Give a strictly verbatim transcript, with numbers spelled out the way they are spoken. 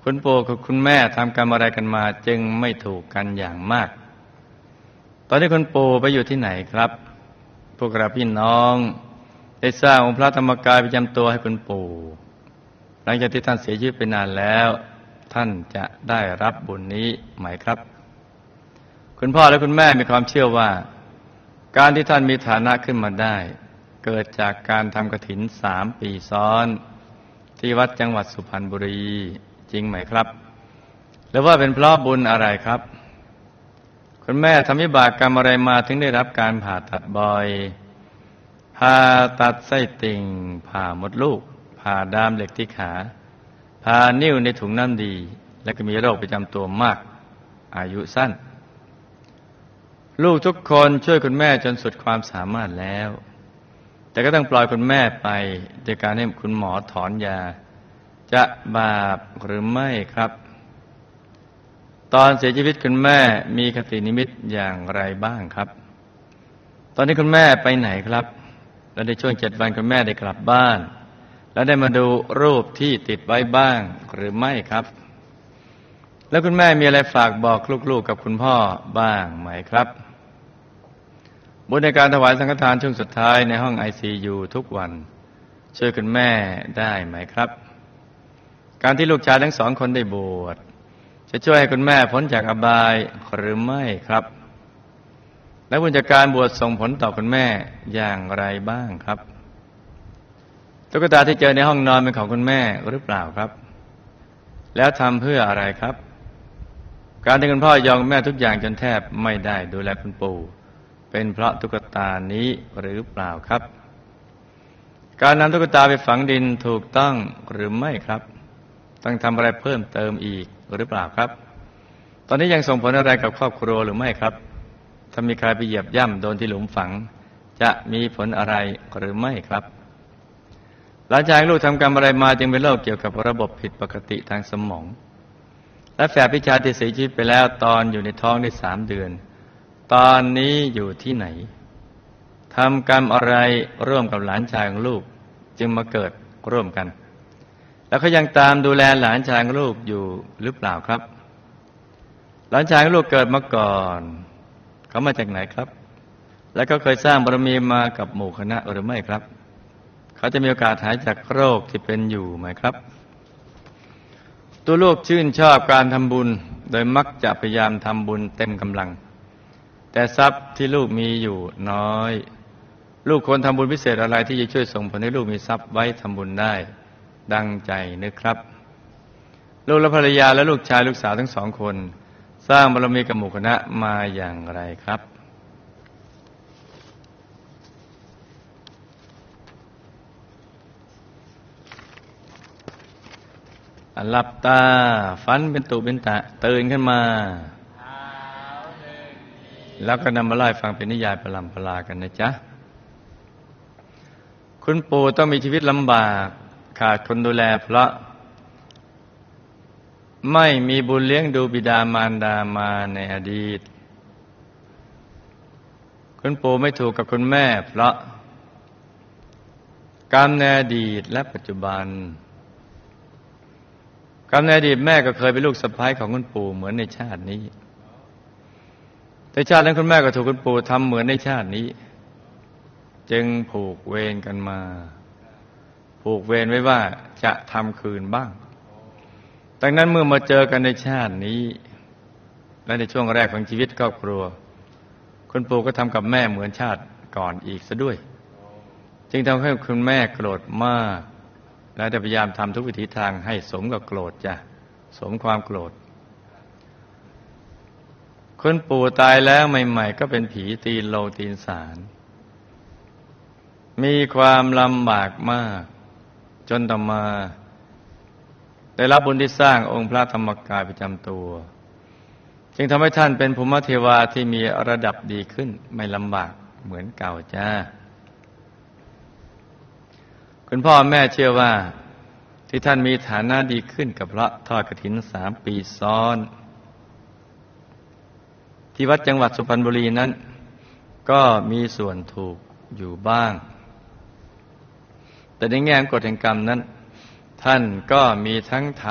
คุณปู่กับคุณแม่ทำกรรมอะไรกันมาจึงไม่ถูกกันอย่างมากตอนนี้คุณปู่ไปอยู่ที่ไหนครับพวกเราพี่น้องได้สร้างองค์พระธรรมกายประจำตัวให้คุณปู่หลังจากที่ท่านเสียชีวิตไปนานแล้วท่านจะได้รับบุญนี้ไหมครับคุณพ่อและคุณแม่มีความเชื่อว่าการที่ท่านมีฐานะขึ้นมาได้เกิดจากการทำกฐินสามปีซ้อนที่วัดจังหวัดสุพรรณบุรีจริงไหมครับหรือว่าเป็นเพราะบุญอะไรครับคุณแม่ทำวิบากกรรมอะไรมาถึงได้รับการผ่าตัดบ่อยผ่าตัดไส้ติ่งผ่ามดลูกผ่าดามเหล็กที่ขาผ่านิ้วในถุงน้ำดีและก็มีโรคประจำตัวมากอายุสั้นลูกทุกคนช่วยคุณแม่จนสุดความสามารถแล้วแต่ก็ต้องปล่อยคุณแม่ไปโดยการให้คุณหมอถอนยาจะบาปหรือไม่ครับตอนเสียชีวิตคุณแม่มีคตินิมิตอย่างไรบ้างครับตอนนี้คุณแม่ไปไหนครับแล้วในช่วงเจ็ดวันคุณแม่ได้กลับบ้านแล้วได้มาดูรูปที่ติดไว้บ้างหรือไม่ครับแล้วคุณแม่มีอะไรฝากบอกลูกๆกับคุณพ่อบ้างไหมครับบุญในการถวายสังฆทานช่วงสุดท้ายในห้อง ไอ ซี ยู ทุกวันช่วยคุณแม่ได้ไหมครับการที่ลูกชายทั้งสองคนได้บวชจะช่วยให้คุณแม่พ้นจากอบายหรือไม่ครับและบุญจากการบวชส่งผลต่อคุณแม่อย่างไรบ้างครับตุ๊กตาที่เจอในห้องนอนเป็นของคุณแม่หรือเปล่าครับแล้วทำเพื่ออะไรครับการที่คุณพ่อยอมแม่ทุกอย่างจนแทบไม่ได้ดูแลคุณปู่เป็นเพราะตุ๊กตานี้หรือเปล่าครับการนำตุ๊กตาไปฝังดินถูกต้องหรือไม่ครับต้องทำอะไรเพิ่มเติมอีกหรือเปล่าครับตอนนี้ยังส่งผลอะไรกับครอบครัวหรือไม่ครับถ้ามีใครไปเหยียบย่ำโดนที่หลุมฝังจะมีผลอะไรหรือไม่ครับหลังจากลูกทำกรรมอะไรมาจึงเป็นโรคเกี่ยวกับระบบผิดปกติทางสมองและแฝดพี่ชายที่เสียชีวิตไปแล้วตอนอยู่ในท้องได้สามเดือนตอนนี้อยู่ที่ไหนทำกรรมอะไรร่วมกับหลานชายของลูกจึงมาเกิดร่วมกันแล้วเขายังตามดูแลหลานชายของลูกอยู่หรือเปล่าครับหลานชายของลูกเกิดมาก่อนเขามาจากไหนครับแล้วก็เคยสร้างบารมีมากับหมู่คณะหรือไม่ครับเขาจะมีโอกาสหายจากโรคที่เป็นอยู่ไหมครับตัวลูกชื่นชอบการทำบุญโดยมักจะพยายามทำบุญเต็มกำลังแต่ทรัพย์ที่ลูกมีอยู่น้อยลูกควรทำบุญพิเศษอะไรที่จะช่วยส่งผลให้ลูกมีทรัพย์ไว้ทำบุญได้ดังใจนึกครับลูกและภรรยาและลูกชายลูกสาวทั้งสองคนสร้างบารมีกับหมู่คณะมาอย่างไรครับหลับตาฝันเป็นตุเป็นตะตื่นขึ้นมาแล้วก็นำมาเล่าให้ฟังเป็นนิยายประลำปลากันนะจ๊ะคุณปู่ต้องมีชีวิตลำบากขาดคนดูแลเพราะไม่มีบุญเลี้ยงดูบิดามารดามาในอดีตคุณปู่ไม่ถูกกับคุณแม่เพราะกรรมในอดีตและปัจจุบันกรรมในอดีตแม่ก็เคยเป็นลูกสะใภ้ของคุณปู่เหมือนในชาตินี้แต่ชาตินั้นคุณแม่ก็ถูกคุณปู่ทำเหมือนในชาตินี้จึงผูกเวรกันมาผูกเวรไว้ว่าจะทำคืนบ้างดังนั้นเมื่อมาเจอกันในชาตินี้และในช่วงแรกของชีวิตครอบครัวคุณปู่ก็ทำกับแม่เหมือนชาติก่อนอีกซะด้วยจึงทำให้คุณแม่โกรธมากและได้พยายามทำทุกวิถีทางให้สมกับโกรธจ้ะสมความโกรธคุณปู่ตายแล้วใหม่ๆก็เป็นผีตีนโลตีนสารมีความลำบากมากจนต่อมาได้รับบุญที่สร้างองค์พระธรรมกายประจำตัวจึงทำให้ท่านเป็นภูมิเทวาที่มีระดับดีขึ้นไม่ลำบากเหมือนเก่าจ้าคุณพ่อแม่เชื่อว่าที่ท่านมีฐานะดีขึ้นกับพระทอดกฐินสามปีซ้อนที่วัดจังหวัดสุพรรณบุรีนั้นก็มีส่วนถูกอยู่บ้างแต่ในแง่กฎแห่งกรรมนั้นท่านก็มีทั้งฐ